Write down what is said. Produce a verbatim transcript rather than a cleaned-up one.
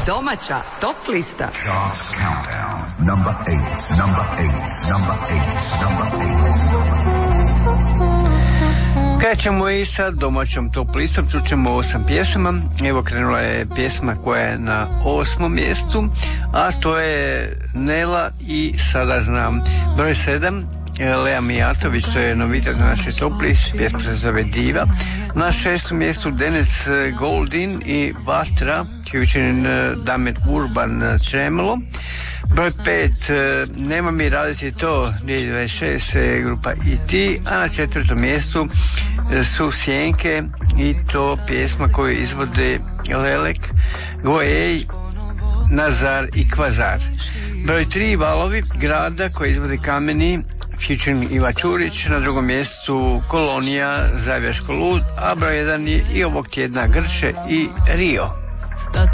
Domaća top lista. Charts Countdown. Number eight, number eight, number eight, number eight. Krećemo i sa domaćom top listom, čućemo osam pjesama. Evo krenula je pjesma koja je na osmom mjestu, a to je Nela i Sada znam. Broj sedam, Lea Mijatović, to je novitet na našoj top listi, pjesma se zove Diva. Na šestom mjestu Dennis Goldin i Vatra, featuring Damir Urban Tremolo. Broj pet, Nema mi raditi to, dvije tisuće dvadeset šeste grupa E T, a na četvrtom mjestu su Sjenke i to pjesma koju izvode Lelek, Gojej, Nazar i Kvazar. Broj tri, Valovi grada koji izvode Kameni, featuring Iva Čurić. Na drugom mjestu Kolonija, Zavjaško lud, a broj jedan je i ovog tjedna Grče i Rio.